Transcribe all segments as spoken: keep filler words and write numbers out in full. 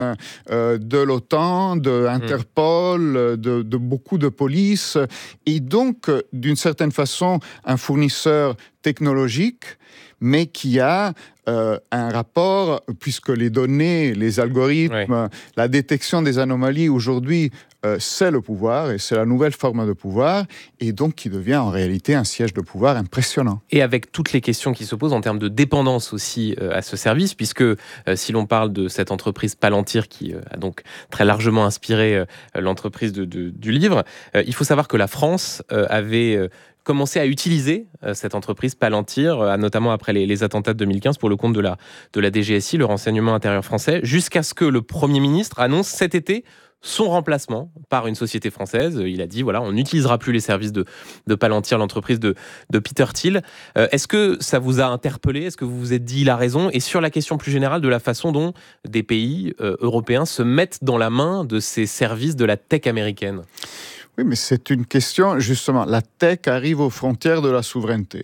euh, de l'OTAN, de Interpol, de, de beaucoup de polices, et donc, d'une certaine façon, un fournisseur technologique, mais qui a euh, un rapport, puisque les données, les algorithmes, ouais. la détection des anomalies aujourd'hui, euh, c'est le pouvoir, et c'est la nouvelle forme de pouvoir, et donc qui devient en réalité un siège de pouvoir impressionnant. Et avec toutes les questions qui se posent en termes de dépendance aussi euh, à ce service, puisque euh, si l'on parle de cette entreprise Palantir qui euh, a donc très largement inspiré euh, l'entreprise de, de, du livre, euh, il faut savoir que la France euh, avait... Euh, commencé à utiliser euh, cette entreprise Palantir, euh, notamment après les, les attentats de deux mille quinze, pour le compte de la, de la D G S I, le renseignement intérieur français, jusqu'à ce que le Premier ministre annonce cet été son remplacement par une société française. Il a dit, voilà, on n'utilisera plus les services de, de Palantir, l'entreprise de, de Peter Thiel. Euh, est-ce que ça vous a interpellé ? Est-ce que vous vous êtes dit, il a raison ? Et sur la question plus générale de la façon dont des pays euh, européens se mettent dans la main de ces services de la tech américaine ? Oui, mais c'est une question, justement, la tech arrive aux frontières de la souveraineté.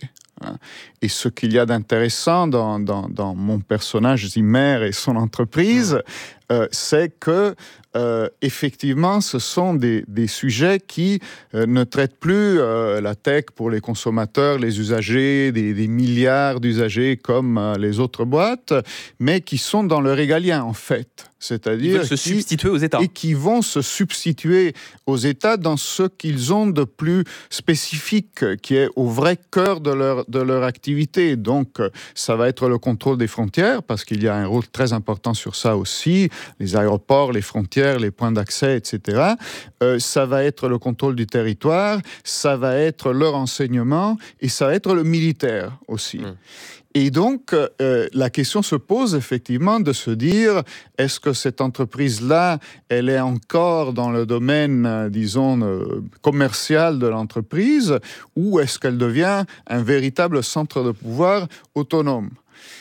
Et ce qu'il y a d'intéressant dans, dans, dans mon personnage Zimmer et son entreprise, euh, c'est que euh, effectivement, ce sont des, des sujets qui euh, ne traitent plus euh, la tech pour les consommateurs, les usagers, des, des milliards d'usagers comme euh, les autres boîtes, mais qui sont dans le régalien en fait. C'est-à-dire Ils veulent se qui, substituer aux États. Et qui vont se substituer aux États dans ce qu'ils ont de plus spécifique, qui est au vrai cœur de leur, de leur activité. Donc, ça va être le contrôle des frontières, parce qu'il y a un rôle très important sur ça aussi, les aéroports, les frontières, les points d'accès, et cetera. Euh, ça va être le contrôle du territoire, ça va être le renseignement, et ça va être le militaire aussi. Mmh. Et donc, euh, la question se pose effectivement de se dire, est-ce que cette entreprise-là, elle est encore dans le domaine, euh, disons, euh, commercial de l'entreprise, ou est-ce qu'elle devient un véritable centre de pouvoir autonome ?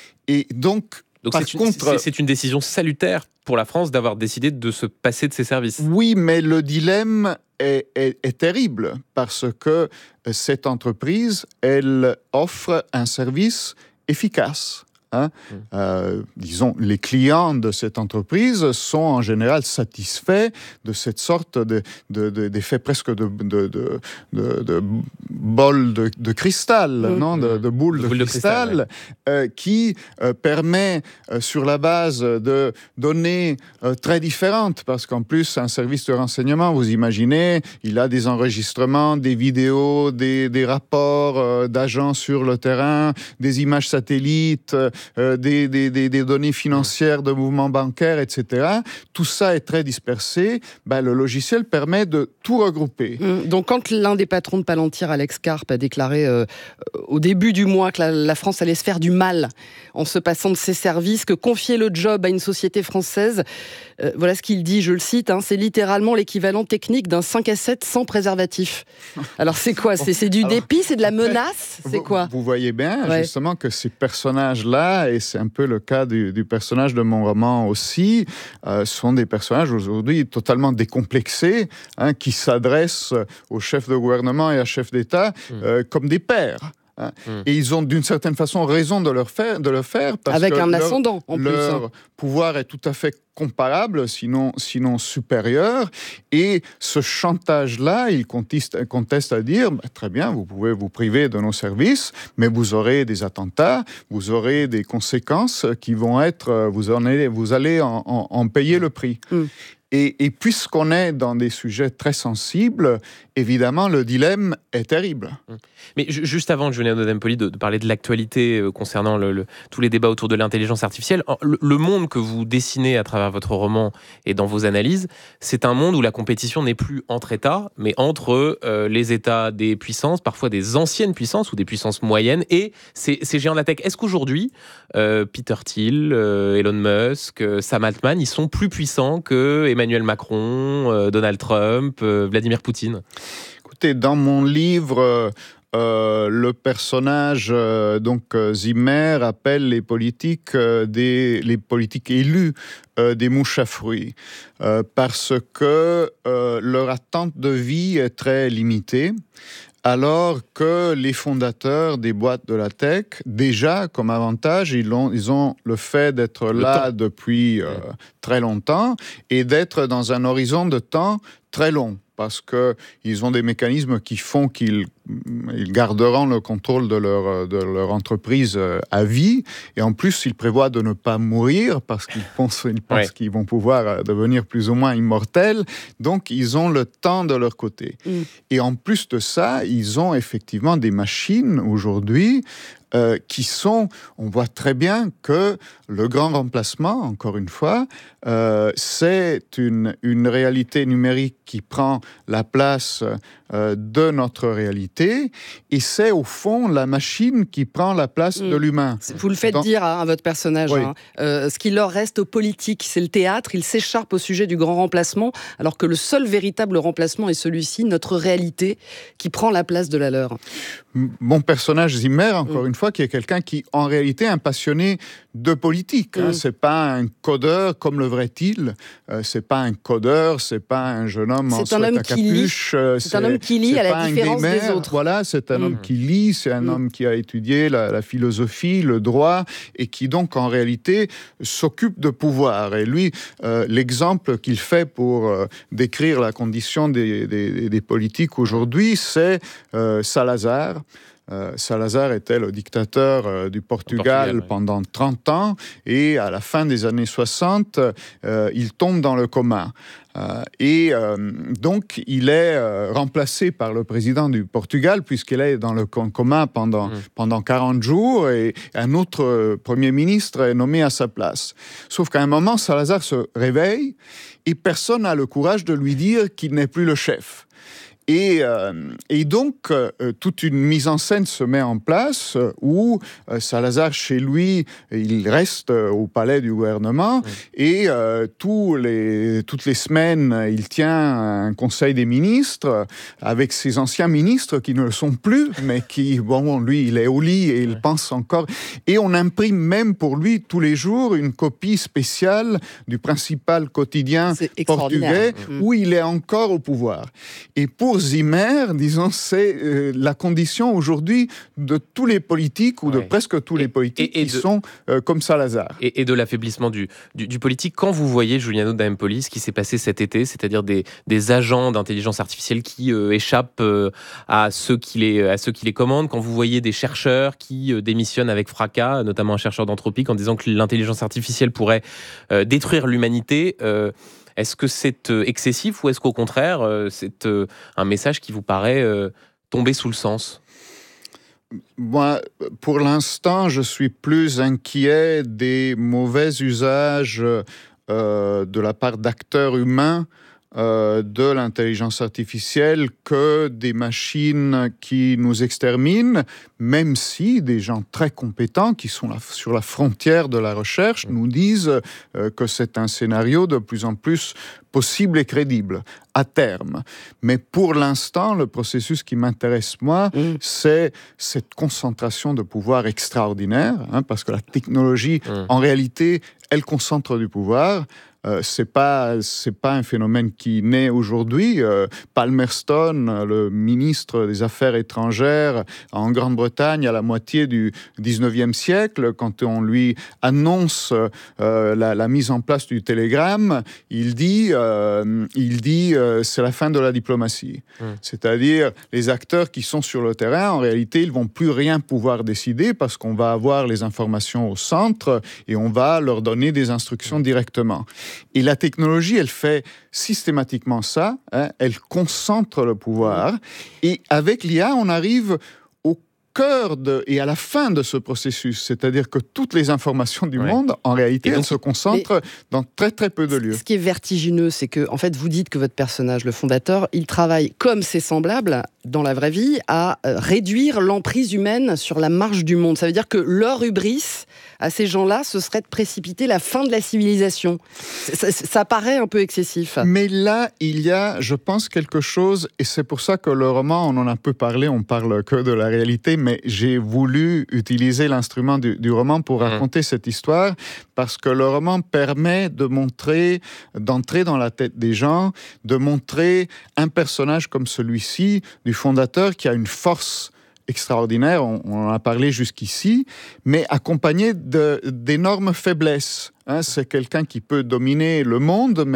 Et donc, donc par c'est, une, contre, c'est, c'est une décision salutaire pour la France d'avoir décidé de se passer de ses services. Oui, mais le dilemme est, est, est terrible, parce que cette entreprise, elle offre un service efficace. Hein? Mmh. Euh, disons, les clients de cette entreprise sont en général satisfaits de cette sorte de, de, de, d'effet presque de, de, de, de, de bol de, de cristal, mmh. non de, de boule de, de, boule cristal, de cristal ouais. euh, qui euh, permet, euh, sur la base de données euh, très différentes, parce qu'en plus, un service de renseignement, vous imaginez, il a des enregistrements, des vidéos, des, des rapports euh, d'agents sur le terrain, des images satellites, Euh, des, des, des, des données financières de mouvements bancaires, et cetera. Tout ça est très dispersé. Ben, le logiciel permet de tout regrouper. Donc, quand l'un des patrons de Palantir, Alex Karp, a déclaré euh, au début du mois que la, la France allait se faire du mal en se passant de ses services, que confier le job à une société française, euh, voilà ce qu'il dit, je le cite, hein, c'est littéralement l'équivalent technique d'un cinq à sept sans préservatif. Alors, c'est quoi ? C'est, c'est du Alors, dépit ? C'est de la menace ? C'est vous, quoi ? Vous voyez bien, ouais. justement, que ces personnages-là, et c'est un peu le cas du, du personnage de mon roman aussi, euh, sont des personnages aujourd'hui totalement décomplexés, hein, qui s'adressent aux chefs de gouvernement et à chefs d'État euh, mmh. comme des pères. Hein. Mmh. Et ils ont d'une certaine façon raison de, leur faire, de le faire, parce Avec que un leur, ascendant, en leur plus, hein. pouvoir est tout à fait comparable, sinon, sinon supérieur. Et ce chantage-là, il conteste, conteste à dire, bah, très bien, vous pouvez vous priver de nos services, mais vous aurez des attentats, vous aurez des conséquences qui vont être, vous, en allez, vous allez en, en, en payer le prix. Mm. Et, et puisqu'on est dans des sujets très sensibles, évidemment, le dilemme est terrible. Mais juste avant, Julien Dempoli, de, de parler de l'actualité euh, concernant le, le, tous les débats autour de l'intelligence artificielle, le, le monde que vous dessinez à travers votre roman et dans vos analyses, c'est un monde où la compétition n'est plus entre États, mais entre euh, les États des puissances, parfois des anciennes puissances ou des puissances moyennes, et ces, ces géants de la tech. Est-ce qu'aujourd'hui, euh, Peter Thiel, euh, Elon Musk, euh, Sam Altman, ils sont plus puissants que Emmanuel Macron, euh, Donald Trump, euh, Vladimir Poutine ? Écoutez, dans mon livre, euh, le personnage, euh, donc Zimmer, appelle les politiques, euh, des, les politiques élus euh, des mouches à fruits, euh, parce que euh, leur attente de vie est très limitée. alors que les fondateurs des boîtes de la tech, déjà, comme avantage, ils ont, ils ont le fait d'être Le là temps. depuis euh, très longtemps et d'être dans un horizon de temps très long, parce qu'ils ont des mécanismes qui font qu'ils ils garderont le contrôle de leur, de leur entreprise à vie, et en plus, ils prévoient de ne pas mourir, parce qu'ils pensent, ils pensent Ouais. qu'ils vont pouvoir devenir plus ou moins immortels, donc ils ont le temps de leur côté. Mm. Et en plus de ça, ils ont effectivement des machines aujourd'hui Euh, qui sont, on voit très bien que le grand remplacement, encore une fois, euh, c'est une, une réalité numérique qui prend la place euh, de notre réalité, et c'est au fond la machine qui prend la place mmh. de l'humain. Vous le faites Dans... dire hein, à votre personnage, oui. hein, euh, ce qui leur reste au politique, c'est le théâtre, ils s'écharpent au sujet du grand remplacement, alors que le seul véritable remplacement est celui-ci, notre réalité, qui prend la place de la leur. Mon personnage Zimmer, encore mmh. une fois, qui est quelqu'un qui, en réalité, est un passionné de politique. Hein. Mmh. C'est pas un codeur, comme le vrai-il. Euh, c'est pas un codeur, c'est pas un jeune homme c'est en sweat à capuche. Euh, c'est, c'est un homme qui lit, à la différence gamer, des autres. Voilà, c'est un mmh. homme qui lit, c'est un mmh. homme qui a étudié la, la philosophie, le droit, et qui donc, en réalité, s'occupe de pouvoir. Et lui, euh, l'exemple qu'il fait pour euh, décrire la condition des, des, des politiques aujourd'hui, c'est euh, Salazar. Euh, Salazar était le dictateur euh, du Portugal, Portugal ouais. pendant trente ans, et à la fin des années soixante, euh, il tombe dans le coma. Euh, et euh, donc, il est euh, remplacé par le président du Portugal, puisqu'il est dans le coma pendant, mmh. pendant quarante jours, et un autre euh, Premier ministre est nommé à sa place. Sauf qu'à un moment, Salazar se réveille, et personne n'a le courage de lui dire qu'il n'est plus le chef. Et, euh, et donc, euh, toute une mise en scène se met en place euh, où euh, Salazar, chez lui, il reste euh, au palais du gouvernement, oui. et euh, tous les, toutes les semaines, il tient un conseil des ministres avec ses anciens ministres qui ne le sont plus, mais qui, bon, lui, il est au lit et il oui. pense encore. Et on imprime même pour lui, tous les jours, une copie spéciale du principal quotidien portugais mmh. où il est encore au pouvoir. Et pour Zimmer, disons, c'est euh, la condition aujourd'hui de tous les politiques, ou ouais. de presque tous et, les politiques et, et qui de, sont euh, comme Salazar. Et, et de l'affaiblissement du, du, du politique. Quand vous voyez, Juliano d'Empoli, ce qui s'est passé cet été, c'est-à-dire des, des agents d'intelligence artificielle qui euh, échappent euh, à, ceux qui les, à ceux qui les commandent, quand vous voyez des chercheurs qui euh, démissionnent avec fracas, notamment un chercheur d'Anthropique, en disant que l'intelligence artificielle pourrait euh, détruire l'humanité, euh, est-ce que c'est euh, excessif, ou est-ce qu'au contraire, euh, c'est euh, un message qui vous paraît euh, tomber sous le sens ? Moi, pour l'instant, je suis plus inquiet des mauvais usages euh, de la part d'acteurs humains euh, de l'intelligence artificielle que des machines qui nous exterminent, même si des gens très compétents qui sont là, sur la frontière de la recherche nous disent euh, que c'est un scénario de plus en plus possible et crédible à terme. Mais pour l'instant, le processus qui m'intéresse, moi, mmh. c'est cette concentration de pouvoir extraordinaire, hein, parce que la technologie, mmh. en réalité, elle concentre du pouvoir. Euh, c'est pas c'est pas un phénomène qui naît aujourd'hui. Euh, Palmerston, le ministre des Affaires étrangères en Grande-Bretagne à la moitié du dix-neuvième siècle, quand on lui annonce euh, la, la mise en place du télégramme, il dit euh, il dit euh, c'est la fin de la diplomatie. Mmh. C'est-à-dire les acteurs qui sont sur le terrain, en réalité, ils vont plus rien pouvoir décider parce qu'on va avoir les informations au centre et on va leur donner des instructions directement. Et la technologie, elle fait systématiquement ça, hein, elle concentre le pouvoir. Et avec l'I A, on arrive au cœur de, et à la fin de ce processus. C'est-à-dire que toutes les informations du ouais. monde, en réalité, donc, elles se concentrent dans très très peu de lieux. Ce qui est vertigineux, c'est que, en fait, vous dites que votre personnage, le fondateur, il travaille comme ses semblables dans la vraie vie à réduire l'emprise humaine sur la marche du monde. Ça veut dire que leur hubris à ces gens-là, ce serait de précipiter la fin de la civilisation. Ça, ça paraît un peu excessif. Mais là, il y a, je pense, quelque chose, et c'est pour ça que le roman, on en a peu parlé, on parle que de la réalité, mais j'ai voulu utiliser l'instrument du, du roman pour raconter mmh. cette histoire, parce que le roman permet de montrer, d'entrer dans la tête des gens, de montrer un personnage comme celui-ci, du fondateur qui a une force extraordinaire, on, on en a parlé jusqu'ici, mais accompagné de, d'énormes faiblesses. Hein, c'est quelqu'un qui peut dominer le monde,